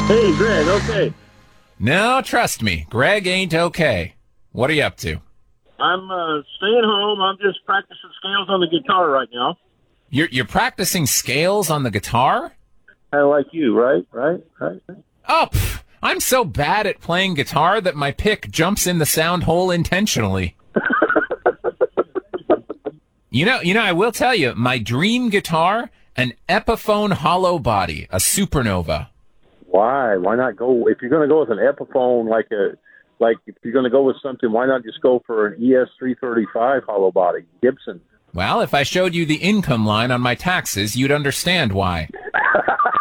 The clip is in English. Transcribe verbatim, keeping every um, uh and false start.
Hey, Greg, okay. No, trust me, Greg ain't okay. What are you up to? I'm uh, staying home. I'm just practicing scales on the guitar right now. You're you're practicing scales on the guitar? Kind of like you, right? Right? Right? Oh, pff, I'm so bad at playing guitar that my pick jumps in the sound hole intentionally. You know, you know, I will tell you, my dream guitar, an Epiphone hollow body, a Supernova. Why? Why not go? If you're going to go with an Epiphone, like a, like if you're going to go with something, why not just go for an E S three thirty-five hollow body, Gibson? Well, if I showed you the income line on my taxes, you'd understand why.